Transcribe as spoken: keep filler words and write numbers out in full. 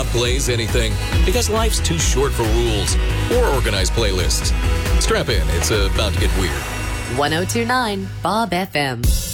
plays anything because life's too short for rules or organized playlists. Strap in, it's about to get weird. ten twenty-nine Bob F M.